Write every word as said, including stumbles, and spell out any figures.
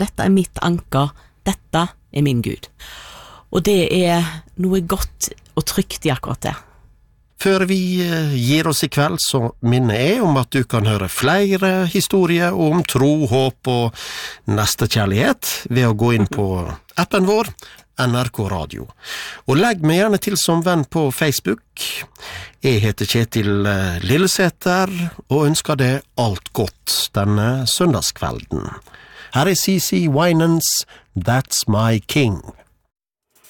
dette er mitt anker, dette er min Gud. Og det er noe godt og trygt i akkurat det. Før vi gir oss i kveld, så minner jeg om at du kan høre flere historier om tro, håp og nestekjærlighet ved å gå inn på appen vår, N R K Radio. Og legg meg gjerne til som venn på Facebook. Jeg heter Kjetil Lillesæter og ønsker deg alt godt denne søndagskvelden. Her er C C Winans, That's My King.